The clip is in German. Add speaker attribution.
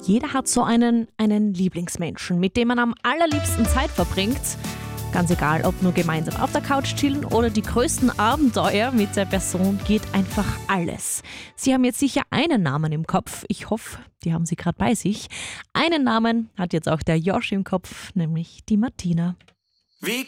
Speaker 1: Jeder hat so einen Lieblingsmenschen, mit dem man am allerliebsten Zeit verbringt. Ganz egal, ob nur gemeinsam auf der Couch chillen oder die größten Abenteuer mit der Person, geht einfach alles. Sie haben jetzt sicher einen Namen im Kopf. Ich hoffe, die haben Sie gerade bei sich. Einen Namen hat jetzt auch der Josh im Kopf, nämlich die Martina.
Speaker 2: Wie